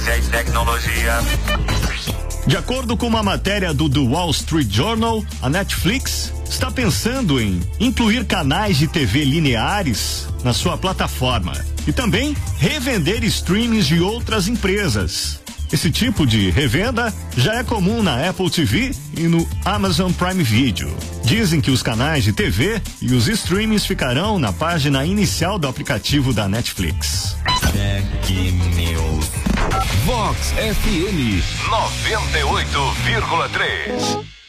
Tecnologia. De acordo com uma matéria do The Wall Street Journal, a Netflix está pensando em incluir canais de TV lineares na sua plataforma e também revender streams de outras empresas. Esse tipo de revenda já é comum na Apple TV e no Amazon Prime Video. Dizem que os canais de TV e os streamings ficarão na página inicial do aplicativo da Netflix. Tech News. Vox FM 98,3.